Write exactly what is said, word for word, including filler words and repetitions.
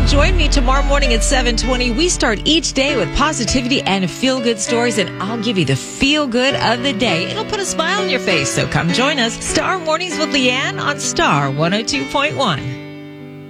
Join me tomorrow morning at seven twenty. We start each day with positivity and feel-good stories, and I'll give you the feel-good of the day. It'll put a smile on your face, so come join us. Star Mornings with Leanne on Star one oh two point one.